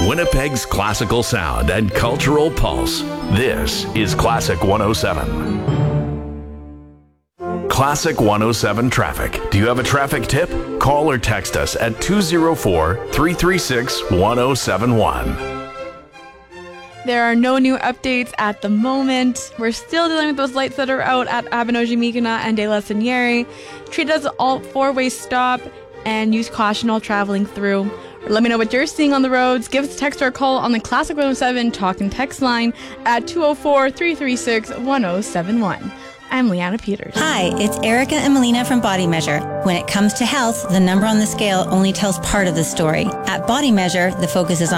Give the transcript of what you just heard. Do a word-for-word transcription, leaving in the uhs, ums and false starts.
Winnipeg's classical sound and cultural pulse. This is Classic one oh seven. Classic one oh seven traffic. Do you have a traffic tip? Call or text us at two oh four, three three six, one oh seven one. There are no new updates at the moment. We're still dealing with those lights that are out at Abenoji-Mi'kmaq and De La Seigneurie. Treat it as an all four-way stop and use caution while traveling through. Or let me know what you're seeing on the roads. Give us a text or a call on the Classic one oh seven Talk and Text line at two oh four, three three six, one oh seven one. I'm Leanna Peters. Hi, it's Erica and Melina from Body Measure. When it comes to health, the number on the scale only tells part of the story. At Body Measure, the focus is on